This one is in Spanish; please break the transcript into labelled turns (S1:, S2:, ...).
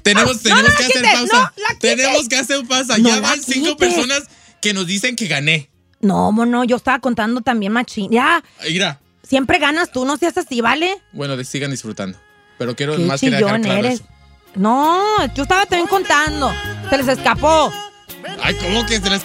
S1: Tenemos que hacer pausa.
S2: No, la quites.
S1: Tenemos que hacer pausa.
S2: No
S1: Ya
S2: la
S1: van 5
S2: quites.
S1: personas que nos dicen que gané.
S2: No, mono, yo estaba contando también machín. Ya,
S1: Mira.
S2: siempre ganas tú, no seas así, ¿vale?
S1: Bueno, sigan disfrutando. Pero quiero
S2: Qué
S1: más que dejar
S2: chillón
S1: claro
S2: eres.
S1: eso.
S2: No, yo estaba también contando. Se les escapó.
S1: Ay, ¿cómo que se les